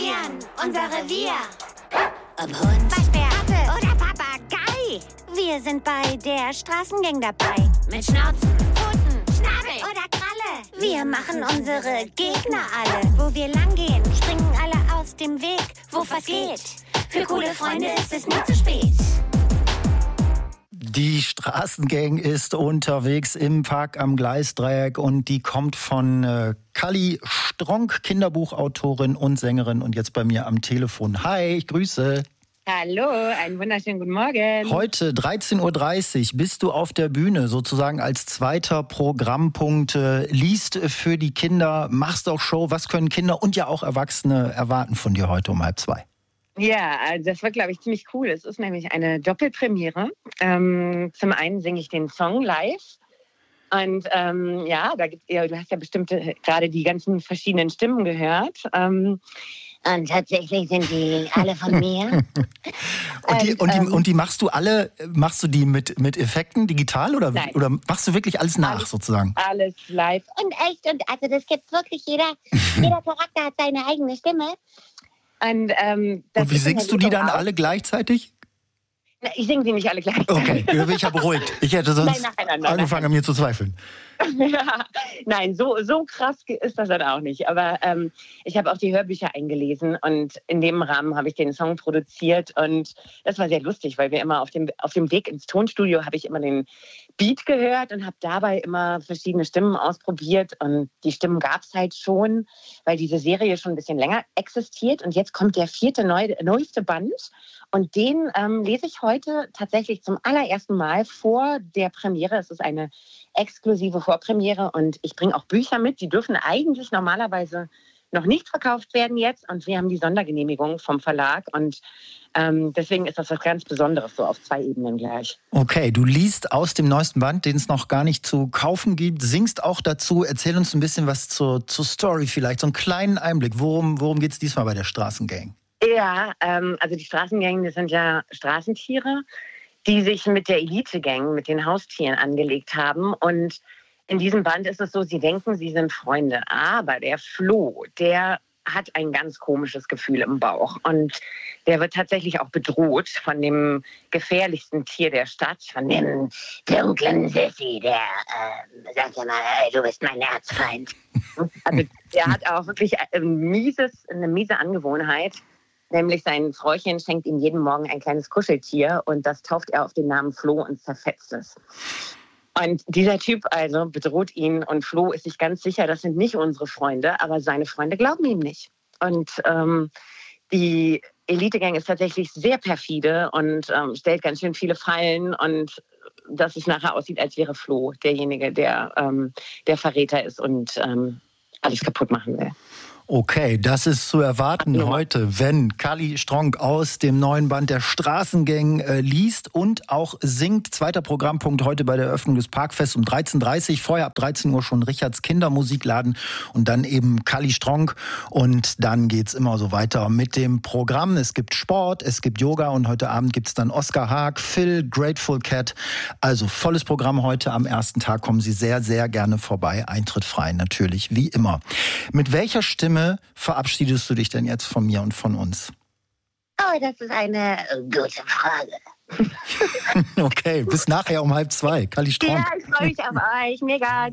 definieren unser Revier. Ob Hund, Waschbär, Ratte oder Papagei. Wir sind bei der Straßengang dabei. Mit Schnauzen, Pfoten, Schnabel oder Kralle. Wir machen unsere Gegner alle. Wo wir lang gehen, springen alle aus dem Weg. Wo was geht, für coole Freunde ist es nie zu spät. Die Straßengang ist unterwegs im Park am Gleisdreieck und die kommt von Kalli Stronk, Kinderbuchautorin und Sängerin und jetzt bei mir am Telefon. Hi, ich grüße. Hallo, einen wunderschönen guten Morgen. Heute 13.30 Uhr bist du auf der Bühne, sozusagen als zweiter Programmpunkt, liest für die Kinder, machst auch Show. Was können Kinder und ja auch Erwachsene erwarten von dir heute um 1:30? Ja, das war, glaube ich, ziemlich cool. Es ist nämlich eine Doppelpremiere. Zum einen singe ich den Song live. Und ja, du hast ja bestimmt gerade die ganzen verschiedenen Stimmen gehört. Und tatsächlich sind die alle von mir. Und die machst du die mit Effekten digital oder machst du wirklich alles nach sozusagen? Alles live. Und echt, und also das gibt wirklich jeder Charakter hat seine eigene Stimme. Und wie singst du die dann alle gleichzeitig? Ich singe sie nicht alle gleichzeitig. Okay, da bin ich ja beruhigt. Ich hätte sonst angefangen, an mir zu zweifeln. Ja, nein, so krass ist das dann auch nicht. Aber ich habe auch die Hörbücher eingelesen und in dem Rahmen habe ich den Song produziert und das war sehr lustig, weil wir immer auf dem Weg ins Tonstudio habe ich immer den Beat gehört und habe dabei immer verschiedene Stimmen ausprobiert und die Stimmen gab es halt schon, weil diese Serie schon ein bisschen länger existiert und jetzt kommt der 4. neueste Band und den lese ich heute tatsächlich zum allerersten Mal vor der Premiere. Es ist eine exklusive Vorpremiere und ich bringe auch Bücher mit, die dürfen eigentlich normalerweise noch nicht verkauft werden jetzt und wir haben die Sondergenehmigung vom Verlag und deswegen ist das was ganz Besonderes, so auf 2 Ebenen gleich. Okay, du liest aus dem neuesten Band, den es noch gar nicht zu kaufen gibt, singst auch dazu. Erzähl uns ein bisschen was zur Story vielleicht, so einen kleinen Einblick. Worum geht es diesmal bei der Straßengang? Ja, also die Straßengang, das sind ja Straßentiere, die sich mit der Elite-Gang, mit den Haustieren angelegt haben. Und in diesem Band ist es so, sie denken, sie sind Freunde. Aber der Flo, der hat ein ganz komisches Gefühl im Bauch. Und der wird tatsächlich auch bedroht von dem gefährlichsten Tier der Stadt, von dem dunklen Sissi, der sagt ja mal, hey, du bist mein Erzfeind. Also der hat auch wirklich eine miese Angewohnheit. Nämlich sein Fräuchen schenkt ihm jeden Morgen ein kleines Kuscheltier und das tauft er auf den Namen Flo und zerfetzt es. Und dieser Typ also bedroht ihn und Flo ist sich ganz sicher, das sind nicht unsere Freunde, aber seine Freunde glauben ihm nicht. Und die Elite-Gang ist tatsächlich sehr perfide und stellt ganz schön viele Fallen und dass es nachher aussieht, als wäre Flo derjenige, der Verräter ist und alles kaputt machen will. Okay, das ist zu erwarten heute, wenn Kalli Stronk aus dem neuen Band der Straßengang liest und auch singt. Zweiter Programmpunkt heute bei der Eröffnung des Parkfests um 13:30 Uhr. Vorher ab 13 Uhr schon Richards Kindermusikladen und dann eben Kalli Stronk. Und dann geht's immer so weiter mit dem Programm. Es gibt Sport, es gibt Yoga und heute Abend gibt's dann Oskar Haag, Phil, Grateful Cat. Also volles Programm heute am ersten Tag. Kommen Sie sehr, sehr gerne vorbei. Eintritt frei natürlich, wie immer. Mit welcher Stimme verabschiedest du dich denn jetzt von mir und von uns? Oh, das ist eine gute Frage. Okay, bis nachher um 1:30. Kalli Stronk. Ja, ich freue mich auf euch. Mega.